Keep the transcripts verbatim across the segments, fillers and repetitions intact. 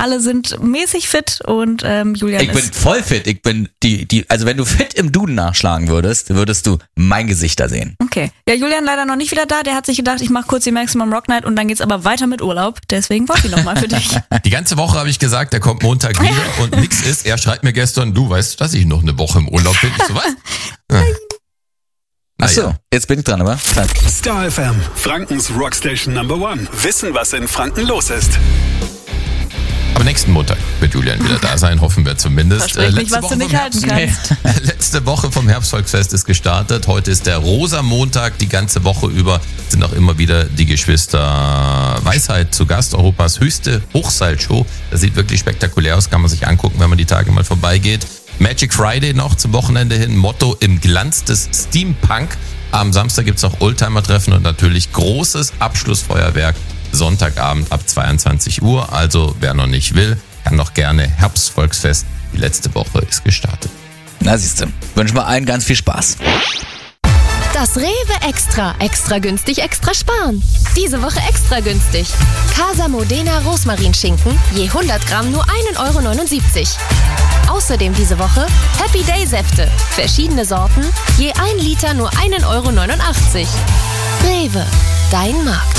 alle sind mäßig fit und ähm, Julian Ich bin ist... voll fit. Ich bin die, die, also wenn du fit im Duden nachschlagen würdest, würdest du mein Gesicht da sehen. Okay. Ja, Julian leider noch nicht wieder da. Der hat sich gedacht, ich mache kurz die Maximum Rock Night und dann geht's aber weiter mit Urlaub. Deswegen wollte ich nochmal für dich. Die ganze Woche habe ich gesagt, er kommt Montag wieder und nix ist. Er schreibt mir gestern, du weißt, dass ich noch eine Woche im Urlaub bin. Ich so, was? Ja. Achso, ja. Jetzt bin ich dran, aber? Star F M, Frankens Rockstation Number One. Wissen, was in Franken los ist. Aber nächsten Montag wird Julian wieder da sein, hoffen wir zumindest. Versprich nicht, was du nicht halten kannst. Letzte Woche vom Herbstvolksfest ist gestartet. Heute ist der Rosa-Montag. Die ganze Woche über sind auch immer wieder die Geschwister Weisheit zu Gast. Europas höchste Hochseilshow. Das sieht wirklich spektakulär aus, kann man sich angucken, wenn man die Tage mal vorbeigeht. Magic Friday noch zum Wochenende hin. Motto im Glanz des Steampunk. Am Samstag gibt's noch Oldtimer-Treffen und natürlich großes Abschlussfeuerwerk. Sonntagabend ab zweiundzwanzig Uhr. Also wer noch nicht will, kann noch gerne Herbstvolksfest. Die letzte Woche ist gestartet. Na siehst du, wünschen wir allen ganz viel Spaß. Das Rewe Extra. Extra günstig, extra sparen. Diese Woche extra günstig. Casa Modena Rosmarinschinken, je hundert Gramm nur ein Euro neunundsiebzig. Außerdem diese Woche Happy Day Säfte. Verschiedene Sorten, je ein Liter nur ein Euro neunundachtzig. Rewe, dein Markt.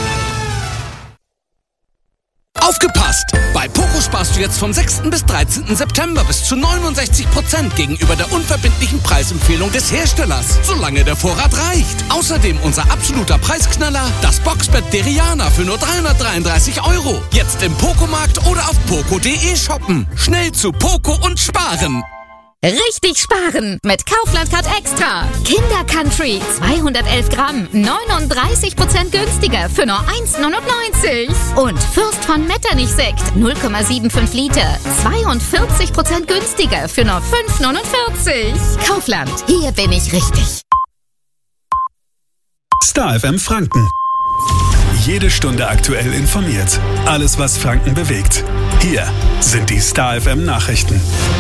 Aufgepasst! Bei Poco sparst du jetzt vom sechsten bis dreizehnten September bis zu neunundsechzig Prozent gegenüber der unverbindlichen Preisempfehlung des Herstellers, solange der Vorrat reicht. Außerdem unser absoluter Preisknaller, das Boxbett Deriana für nur dreihundertdreiunddreißig Euro. Jetzt im Poco-Markt oder auf poco punkt de shoppen. Schnell zu Poco und sparen! Richtig sparen mit Kaufland-Card Extra. Kinder Country zweihundertelf Gramm, neununddreißig Prozent günstiger für nur eins neunundneunzig. Und Fürst von Metternich Sekt null Komma fünfundsiebzig Liter, zweiundvierzig Prozent günstiger für nur fünf neunundvierzig. Kaufland, hier bin ich richtig. Star F M Franken. Jede Stunde aktuell informiert. Alles, was Franken bewegt. Hier sind die Star F M Nachrichten.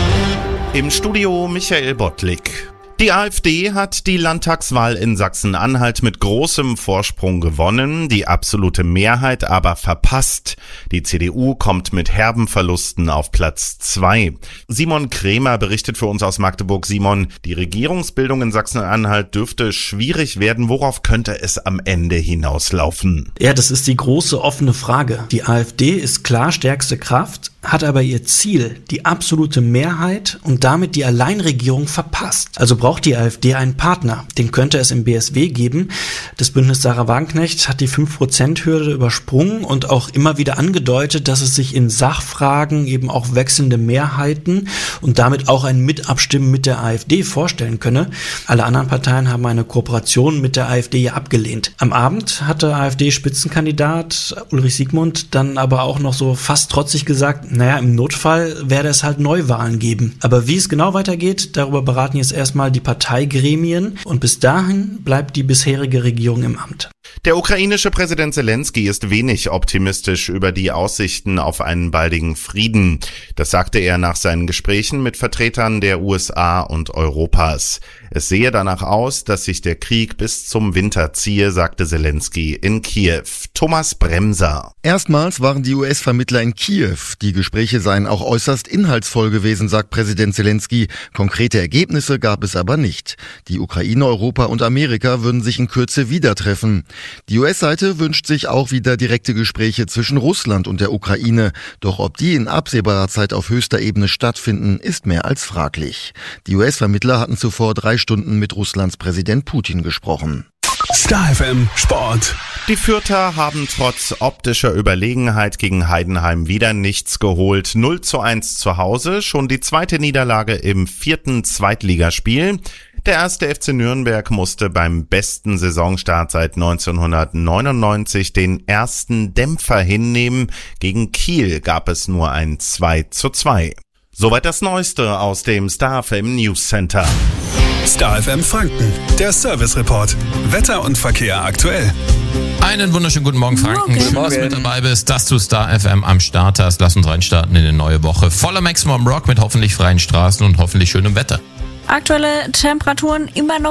Im Studio Michael Bottlik. Die AfD hat die Landtagswahl in Sachsen-Anhalt mit großem Vorsprung gewonnen, die absolute Mehrheit aber verpasst. Die C D U kommt mit herben Verlusten auf Platz zwei. Simon Krämer berichtet für uns aus Magdeburg. Simon, die Regierungsbildung in Sachsen-Anhalt dürfte schwierig werden. Worauf könnte es am Ende hinauslaufen? Ja, das ist die große offene Frage. Die AfD ist klar stärkste Kraft, hat aber ihr Ziel, die absolute Mehrheit und damit die Alleinregierung verpasst. Also braucht die AfD einen Partner. Den könnte es im B S W geben. Das Bündnis Sarah Wagenknecht hat die fünf Prozent Hürde übersprungen und auch immer wieder angedeutet, dass es sich in Sachfragen eben auch wechselnde Mehrheiten und damit auch ein Mitabstimmen mit der AfD vorstellen könne. Alle anderen Parteien haben eine Kooperation mit der AfD ja abgelehnt. Am Abend hatte AfD-Spitzenkandidat Ulrich Siegmund dann aber auch noch so fast trotzig gesagt, naja, im Notfall werde es halt Neuwahlen geben. Aber wie es genau weitergeht, darüber beraten jetzt erstmal die Parteigremien und bis dahin bleibt die bisherige Regierung im Amt. Der ukrainische Präsident Zelensky ist wenig optimistisch über die Aussichten auf einen baldigen Frieden. Das sagte er nach seinen Gesprächen mit Vertretern der U S A und Europas. Es sehe danach aus, dass sich der Krieg bis zum Winter ziehe, sagte Zelensky in Kiew. Thomas Bremser. Erstmals waren die U S-Vermittler in Kiew. Die Gespräche seien auch äußerst inhaltsvoll gewesen, sagt Präsident Zelensky. Konkrete Ergebnisse gab es aber nicht. Die Ukraine, Europa und Amerika würden sich in Kürze wieder treffen. Die U S-Seite wünscht sich auch wieder direkte Gespräche zwischen Russland und der Ukraine. Doch ob die in absehbarer Zeit auf höchster Ebene stattfinden, ist mehr als fraglich. Die U S-Vermittler hatten zuvor drei Stunden mit Russlands Präsident Putin gesprochen. Star F M Sport. Die Fürther haben trotz optischer Überlegenheit gegen Heidenheim wieder nichts geholt. null zu eins zu Hause, schon die zweite Niederlage im vierten Zweitligaspiel. Der erste F C Nürnberg musste beim besten Saisonstart seit neunzehnhundertneunundneunzig den ersten Dämpfer hinnehmen. Gegen Kiel gab es nur ein zwei zu zwei. Soweit das Neueste aus dem Star F M News Center. Star F M Franken, der Service Report. Wetter und Verkehr aktuell. Einen wunderschönen guten Morgen, Franken. Morgen. Schön, dass du mit dabei bist, dass du Star F M am Start hast. Lass uns reinstarten in eine neue Woche. Voller Maximum Rock mit hoffentlich freien Straßen und hoffentlich schönem Wetter. Aktuelle Temperaturen immer noch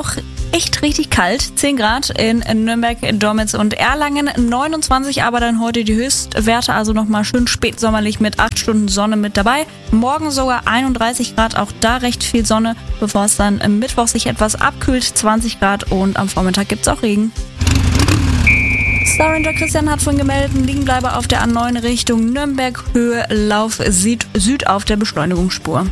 echt richtig kalt. zehn Grad in Nürnberg, Dormitz und Erlangen. neunundzwanzig aber dann heute die Höchstwerte, also nochmal schön spätsommerlich mit acht Stunden Sonne mit dabei. Morgen sogar einunddreißig Grad, auch da recht viel Sonne, bevor es dann am Mittwoch sich etwas abkühlt. zwanzig Grad und am Vormittag gibt's auch Regen. Star Ranger Christian hat von gemeldet, Liegenbleiber auf der A neun Richtung Nürnberg, Höhe Lauf Süd, Süd auf der Beschleunigungsspur.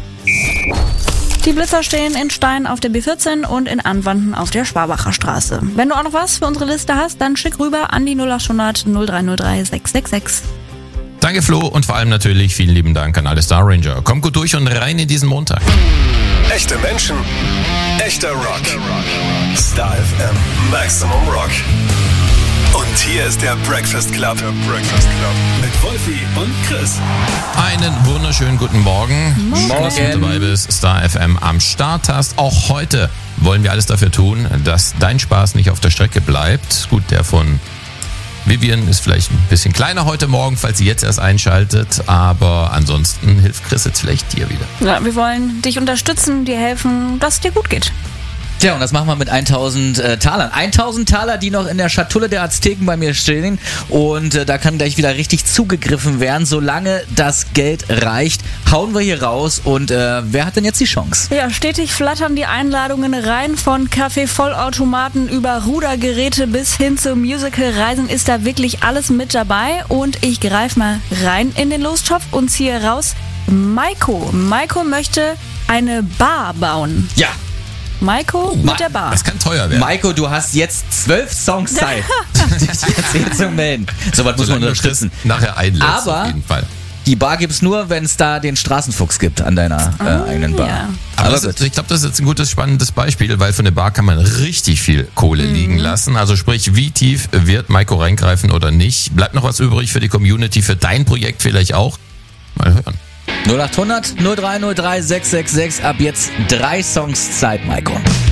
Die Blitzer stehen in Stein auf der B vierzehn und in Anwanden auf der Schwabacher Straße. Wenn du auch noch was für unsere Liste hast, dann schick rüber an die null acht hundert null drei null drei sechs sechs sechs. Danke Flo und vor allem natürlich vielen lieben Dank an alle Star Ranger. Kommt gut durch und rein in diesen Montag. Echte Menschen, echter Rock. Star F M Maximum Rock. Und hier ist der Breakfast Club. Der Breakfast Club. Mit Wolfi und Chris. Einen wunderschönen guten Morgen. Morgen. Dass du dabei bist, Star F M am Start hast. Auch heute wollen wir alles dafür tun, dass dein Spaß nicht auf der Strecke bleibt. Gut, der von Vivian ist vielleicht ein bisschen kleiner heute Morgen, falls sie jetzt erst einschaltet. Aber ansonsten hilft Chris jetzt vielleicht dir wieder. Ja, wir wollen dich unterstützen, dir helfen, dass es dir gut geht. Tja, und das machen wir mit tausend äh, Talern. tausend Taler, die noch in der Schatulle der Azteken bei mir stehen. Und äh, da kann gleich wieder richtig zugegriffen werden. Solange das Geld reicht, hauen wir hier raus. Und äh, wer hat denn jetzt die Chance? Ja, stetig flattern die Einladungen rein, von Kaffee-Vollautomaten über Rudergeräte bis hin zu Musical-Reisen ist da wirklich alles mit dabei. Und ich greife mal rein in den Lostopf und ziehe raus Maiko. Maiko möchte eine Bar bauen. Ja. Maiko mit Ma- der Bar. Das kann teuer werden. Maiko, du hast jetzt zwölf Songs Zeit, dich jetzt hier zu melden. So was muss man Solange du Chris unterstützen. nachher einlädst, Aber auf jeden Fall. die Bar gibt's nur, wenn es da den Straßenfuchs gibt an deiner äh, Ah, eigenen Bar. ja. Aber Aber das gut. ist, ich glaube, das ist jetzt ein gutes, spannendes Beispiel, weil für eine Bar kann man richtig viel Kohle Mhm. liegen lassen. Also sprich, wie tief wird Maiko reingreifen oder nicht? Bleibt noch was übrig für die Community, für dein Projekt vielleicht auch? Mal hören. null acht hundert null drei null drei sechs sechs sechs, ab jetzt drei Songs Zeit, Maiko.